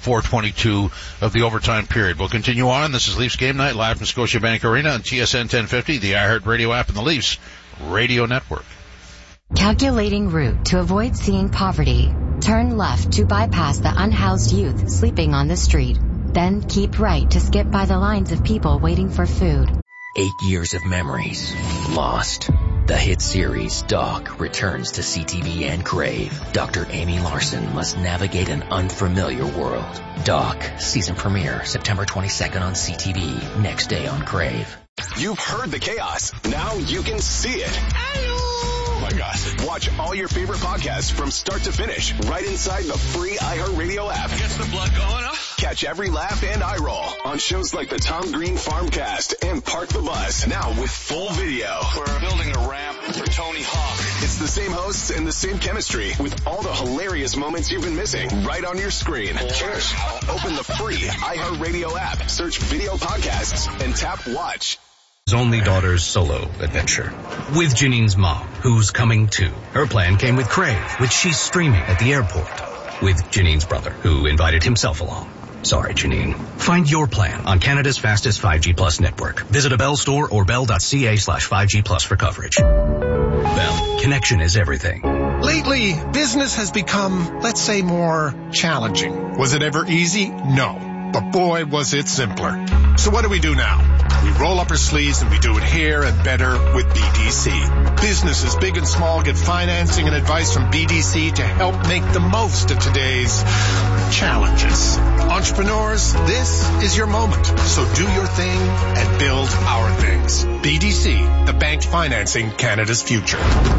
4:22 of the overtime period. We'll continue on. This is Leafs Game Night live from Scotiabank Arena on TSN 1050, the iHeart Radio app, and the Leafs Radio Network. Calculating route to avoid seeing poverty. Turn left to bypass the unhoused youth sleeping on the street. Then keep right to skip by the lines of people waiting for food. 8 years of memories lost. The hit series Doc returns to CTV and Crave. Dr. Amy Larson must navigate an unfamiliar world. Doc, season premiere September 22nd on CTV, next day on Crave. You've heard the chaos. Now you can see it. Oh my gosh. Watch all your favorite podcasts from start to finish right inside the free iHeartRadio app. Gets the blood going, huh? Catch every laugh and eye roll on shows like the Tom Green Farmcast and Park the Bus. Now with full video. We're building a ramp for Tony Hawk. It's the same hosts and the same chemistry with all the hilarious moments you've been missing right on your screen. Cheers. Open the free iHeartRadio app, search video podcasts, and tap watch. His only daughter's solo adventure. With Janine's mom, who's coming too. Her plan came with Crave, which she's streaming at the airport. With Janine's brother, who invited himself along. Sorry, Janine. Find your plan on Canada's fastest 5G Plus network. Visit a Bell store or bell.ca/5G Plus for coverage. Bell, connection is everything. Lately, business has become, let's say, more challenging. Was it ever easy? No. But boy, was it simpler. So what do we do now? We roll up our sleeves and we do it here and better with BDC. Businesses big and small get financing and advice from BDC to help make the most of today's challenges. Entrepreneurs, this is your moment. So do your thing and build our things. BDC, the bank financing Canada's future.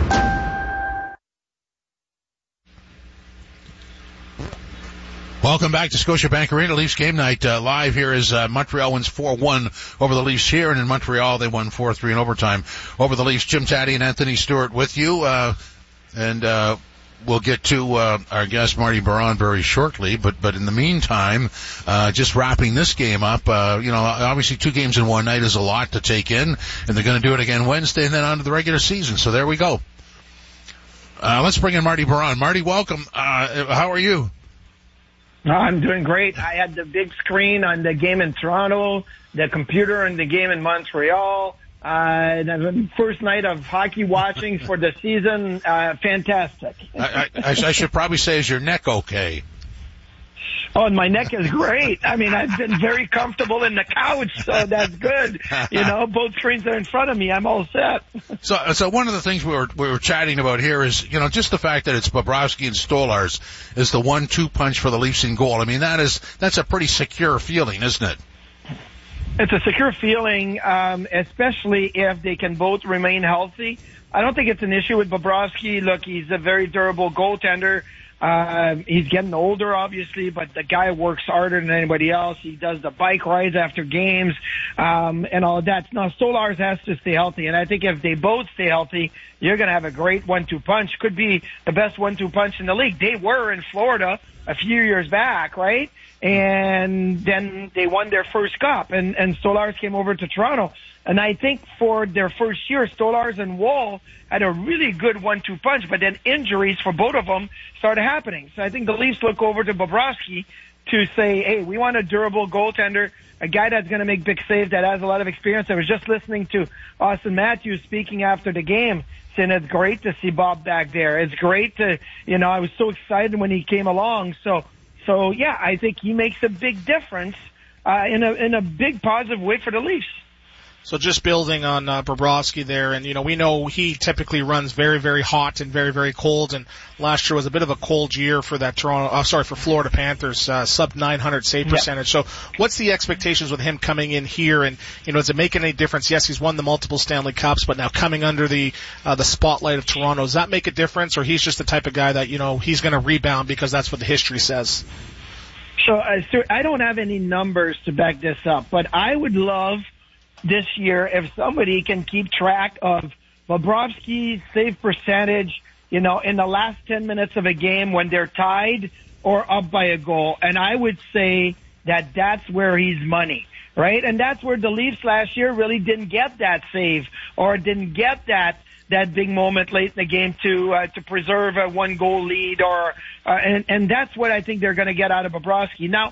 Welcome back to Scotiabank Arena, Leafs Game Night. Live here is Montreal wins 4-1 over the Leafs here, and in Montreal they won 4-3 in overtime over the Leafs. Jim Taddy and Anthony Stewart with you, and we'll get to our guest Marty Biron very shortly. But in the meantime, just wrapping this game up, obviously 2 games in one night is a lot to take in, and they're going to do it again Wednesday and then on to the regular season. So there we go. Let's bring in Marty Biron. Marty, welcome. How are you? I'm doing great. I had the big screen on the game in Toronto, the computer on the game in Montreal. The first night of hockey watching for the season, fantastic. I should probably say, is your neck okay? Oh, and my neck is great. I mean, I've been very comfortable in the couch, so that's good. Both screens are in front of me. I'm all set. So one of the things we were chatting about here is, just the fact that it's Bobrovsky and Stolarz is the 1-2 punch for the Leafs in goal. I mean, that's a pretty secure feeling, isn't it? It's a secure feeling, especially if they can both remain healthy. I don't think it's an issue with Bobrovsky. Look, he's a very durable goaltender. He's getting older, obviously, but the guy works harder than anybody else. He does the bike rides after games, and all of that. Now, Stolarz has to stay healthy, and I think if they both stay healthy, you're going to have a great 1-2 punch. Could be the best 1-2 punch in the league. They were in Florida a few years back, right? And then they won their first cup, and Stolarz came over to Toronto. And I think for their first year, Stolarz and Wall had a really good 1-2 punch, but then injuries for both of them started happening. So I think the Leafs look over to Bobrovsky to say, hey, we want a durable goaltender, a guy that's going to make big saves, that has a lot of experience. I was just listening to Austin Matthews speaking after the game, saying it's great to see Bob back there. It's great to, I was so excited when he came along. So yeah, I think he makes a big difference in a big positive way for the Leafs. So just building on Bobrovsky there, and we know he typically runs very, very hot and very, very cold. And last year was a bit of a cold year for that for Florida Panthers, sub 900 save percentage. Yep. So what's the expectations with him coming in here? And does it make any difference? Yes, he's won the multiple Stanley Cups, but now coming under the spotlight of Toronto, does that make a difference, or he's just the type of guy that he's going to rebound because that's what the history says? So I don't have any numbers to back this up, but I would love this year if somebody can keep track of Bobrovsky's save percentage, in the last 10 minutes of a game when they're tied or up by a goal. And I would say that that's where he's money, right? And that's where the Leafs last year really didn't get that save or didn't get that big moment late in the game to preserve a 1-goal lead and that's what I think they're going to get out of Bobrovsky. Now,